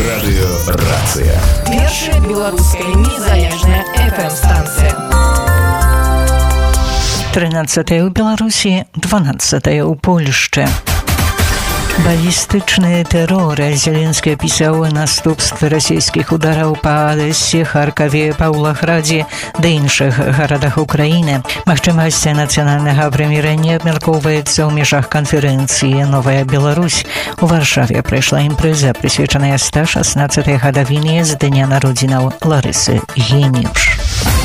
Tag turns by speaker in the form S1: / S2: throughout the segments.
S1: Радыёрацыя.
S2: Першая беларуская незалежная FM-станцыя.
S3: 13 у Беларусі, 12 у Польшчы. Балістычны тэрор. Зеленскі апісаў наступствы расійскіх удараў па Адэсе, Харкаве, Паўлаградзе ды іншых гарадах Украіны. Магчымасць нацыянальнага прымірэння абмяркоўваецца ў межах канферэнцыі «Новая Беларусь». У Варшаве прайшла імпрэза, прысвечаная 116-й гадавіне з дня народзінаў Ларысы Геніюш.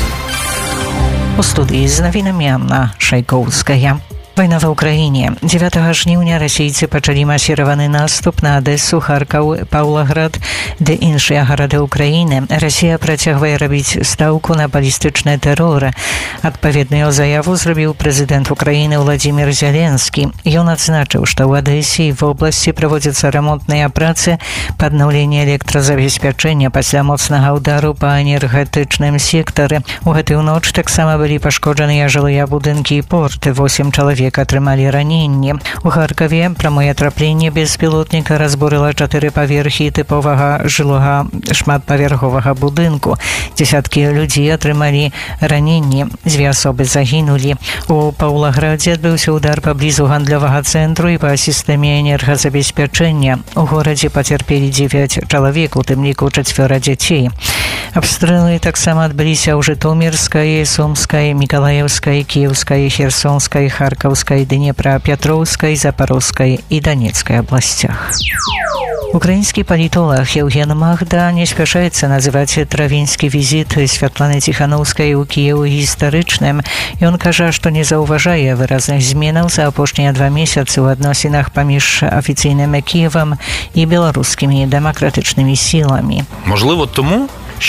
S3: У студыі з навінамі Анна Шайкоўская. Вайна ва ўкраіне. 9 жніўня расейцы пачалі масіраваны наступ на Адэсу, Харкаў, Паўлаград ды іншыя гарады ўкраіны. Расія працягвае рабіць стаўку на балістычны тэрор. Адпаведную заяву зрабіў прэзідэнт Украіны Владзімір Зеленскі. Ён адзначыў, што ў Адэсе і в обласці праводзяцца рамонтныя працы па аднаўленні электразабеспячэння пасля моцнага ўдару па энергетычным сектары. У гэтую ноч таксама былі пашкоджаныя жылыя будынкі і порты. 8 чалавек атрымалі раненні. У Харкаве прамое трапленне беспілотніка разбурыла 4 паверхі тыповага жылога шматпавярховага будынку. Дзесяткі людзей атрымалі раненні. 2 асобы загінулі. У Паўлаградзе адбыўся удар паблізу гандлёвага цэнтру і па сістэме энергазабеспячэння. У горадзе пацярпелі 9 чалавек, у тым ліку 4 дзяцей. Абстрэлы таксама адбыліся ў Жытомірскай, Сумскай, Мікалаеўскай, Кіеўскай, Херсонскай, Харкаўскай, Днепрапетроўскай, Запарожскай і Данецкай абласцях. Украінскі палітолог Еўген Магда не спяшаецца называць травеньскі візіт Святланы Ціханаўскай у Кіеў гістарычным. Ён кажа, што не заўважае выразных зменаў за апошнія 2 месяцы ў адносінах паміж афіцыйным Кіевам і беларускімі дэмакратычнымі сіламі.
S4: Можливо, тому,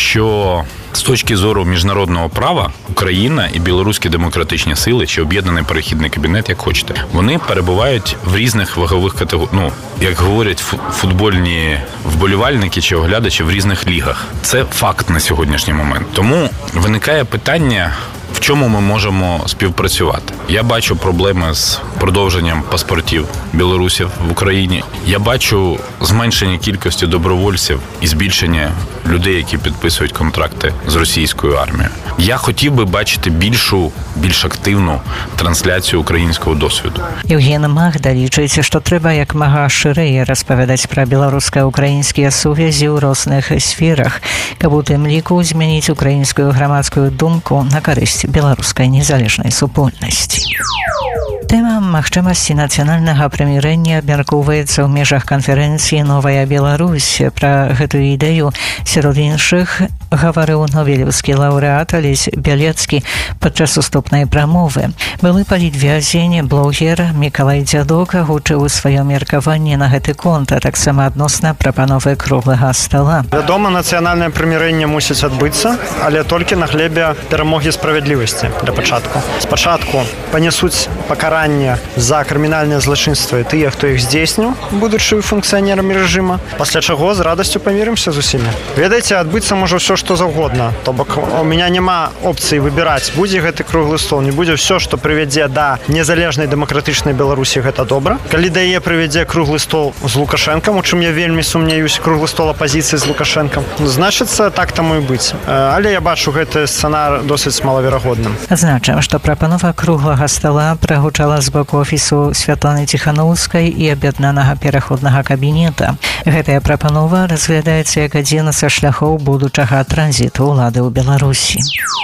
S4: що з точки зору міжнародного права Україна і білоруські демократичні сили, чи об'єднаний перехідний кабінет, як хочете, вони перебувають в різних вагових категоріях. Як говорять футбольні вболівальники чи оглядачі, в різних лігах. Це факт на сьогоднішній момент. Тому виникає питання, в чому ми можемо співпрацювати. Я бачу проблеми з продовженням паспортів білорусів в Україні. Я бачу зменшення кількості добровольців і збільшення людей, які підписують контракти з російською армією. Я хотів би бачити більш активну трансляцію українського досвіду.
S3: Еўген Магда лічыць, што трэба як мага шырэй распавядаць пра беларуска-украінскія сувязі ў розных сферах, каб у тым ліку змяніць украінскую грамадскую думку на карысць беларускай незалежнай супольнасці. Тэма магчымасці нацыянальнага прымірэння абмяркоўваецца ў межах канферэнцыі «Новая Беларусь». Пра гэтую ідэю сярод іншых гаварыў нобелеўскі лаўрэат Алесь Бялецкі падчас уступнай прамовы. Былы палітвязень, блогер Мікалай Дзядок агучыў сваё меркаванне на гэты конт, а таксама адносна прапановы круглага стала.
S5: Вядома, нацыянальнае прымірэнне мусіць адбыцца, але толькі на глебе перамогі справядлівасці для пачатку. Спачатку панясуць пакаранне за крымінальныя злачынствы тыя, хто іх здзейсніў, будучы функцыянерамі рэжыма, пасля чаго з радасцю памірымся з усімі. Ведаеце, адбыцца можа ўсё, што заўгодна. То бок у меня няма опцыі выбіраць, будзе гэты круглы стол, не будзе ўсё, што прывядзе да незалежнай дэмакратычнай Беларусі, гэта добра. Калі дае прывядзе круглы стол з Лукашэнкам, у чым я вельмі сумнеюсь, круглы стол апазіцыі з Лукашэнкам, значыцца, так таму і быць. Але я бачу гэты сцэнар досыць малаверагодным.
S3: Адзначым, што прапанова круглага стала прагучала з боку офісу Святланы Ціханаўскай і аб'яднанага пераходнага кабінета. Гэтая прапанова разглядаецца як адзін са шляхоў будучага транзіту ўлады ў Беларусі.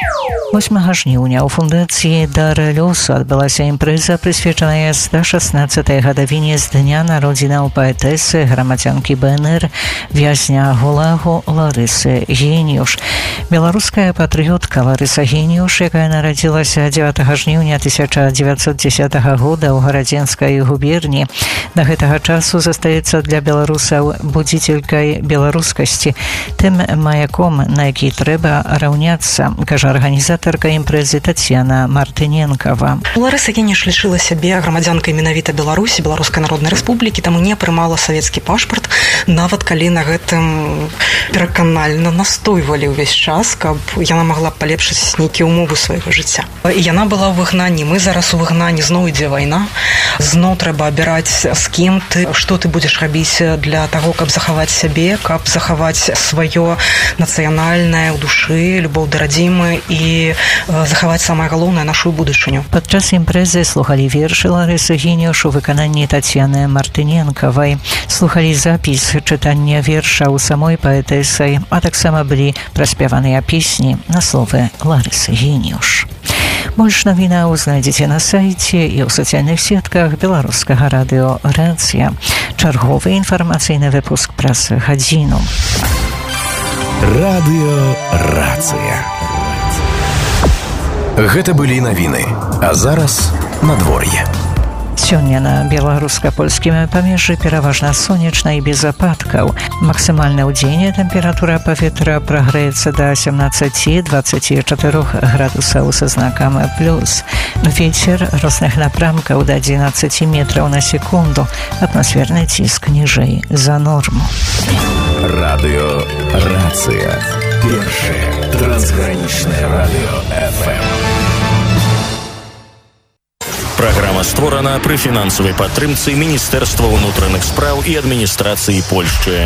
S3: 8 жніўня ў фундацыі «Дар лёсу» адбылася імпрэза, прысвечаная 116-й гадавіне з дня народзінаў паэтэсы, грамадзянкі БНР, вязня ГУЛАГу Ларысы Геніюш. Беларуская патрыётка Ларыса Геніюш, якая нарадзілася 9 жніўня 1910 года ў Гарадзенскай губерні, да гэтага часу застаецца для беларусаў будзітелькай беларускасці, тым маяком, на які трэба раўняцца, кажа арганізатар арганізатарка імпрэзы Тацьяна Мартыненкава.
S1: Ларыса Яніш лічыла сябе грамадзянкай менавіта Беларусі, Беларускай Народнай Рэспублікі, таму не прымала савецкі пашпарт, нават калі на гэтым пераканальна настойвалі ўвесь час, каб яна магла палепшыць нейкія ўмовы свайго жыцця. І яна была ў выгнанні. Мы зараз у выгнанні, зноў ідзе вайна. Зноў трэба абіраць, з кім ты, што ты будзеш рабіць для таго, каб захаваць сябе, каб захаваць сваё нацыянальнае ў душы, любоў да радзімы і захаваць самае галоўнае, нашу будучыню.
S3: Падчас імпрэзы слухалі вершы Ларысы Яніш у выкананні Тацьяны Мартыненкавай, слухалі запіс чытання верша ў самой паэтэсай, а таксама былі праспяваныя песні на словы Ларысы Яніш. Больш навінаў знайдзеце на сайце і ў сацыяльных сетках беларускага радыё «Рацыя». Чарговы інфармацыйны выпуск праз гадзіну.
S6: Радыё «Рацыя». Гэта былі навіны, а зараз надвор'е.
S3: Сёння на беларуска-польскім памежжы пераважна сонечна і без ападкаў. Максімальна ў дзень тэмпература паветра прагрэецца да 17-24 градусаў са знакам плюс. Вецер розных напрамкаў да 11 метраў на секунду. Атмасферны ціск ніжэй за норму.
S6: Радыё «Рацыя». Першае трансгранічнае радыё FM.
S7: Праграма створана пры фінансавай падтрымцы Міністэрства ўнутраных спраў і адміністрацыі Польшчы.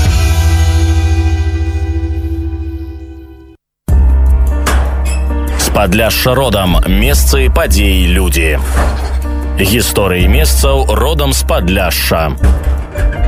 S7: З Падляшша родам. Месцы, падзеі, людзі. Гісторыі месцаў родам з Падляшша.